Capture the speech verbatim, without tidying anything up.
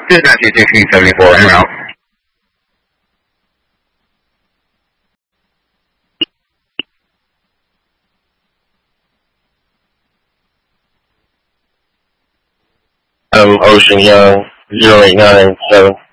This is Matthew sixteen seventy-four, en route. Um, Ocean Young, zero eight nine seven.